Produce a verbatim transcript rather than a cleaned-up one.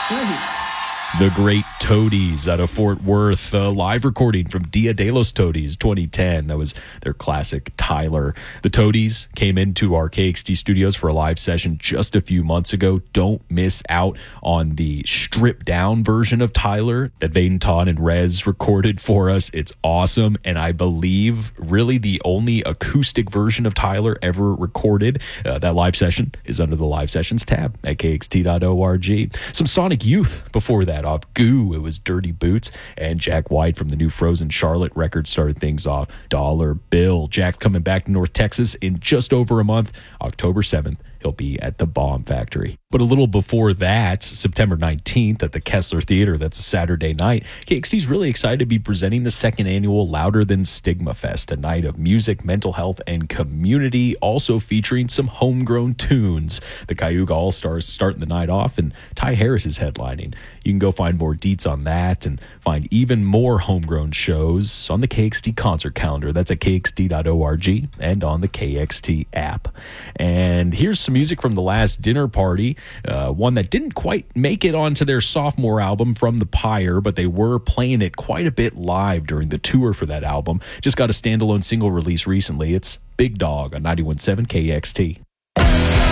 The Great Toadies out of Fort Worth, a live recording from Dia de los Toadies twenty ten. That was their classic Tyler. The Toadies came into our K X T studios for a live session just a few months ago. Don't miss out on the stripped down version of Tyler that Vaden Todd and Rez recorded for us. It's awesome, and I believe really the only acoustic version of Tyler ever recorded. Uh, that live session is under the Live Sessions tab at K X T dot org. Some Sonic Youth before that. Off Goo, it was Dirty Boots, and Jack White from the new Frozen Charlotte record started things off. Dollar Bill. Jack coming back to North Texas in just over a month, October seventh. He'll be at the Bomb Factory. But a little before that, September nineteenth at the Kessler Theater, that's a Saturday night, K X T's really excited to be presenting the second annual Louder Than Stigma Fest, a night of music, mental health, and community, also featuring some homegrown tunes. The Cayuga All-Stars starting the night off, and Ty Harris is headlining. You can go find more deets on that and find even more homegrown shows on the K X T concert calendar. That's at K X T dot org and on the K X T app. And here's some music from the last dinner party, uh, one that didn't quite make it onto their sophomore album From the Pyre, but they were playing it quite a bit live during the tour for that album. Just got a standalone single release recently. It's Big Dog on ninety-one point seven K X T.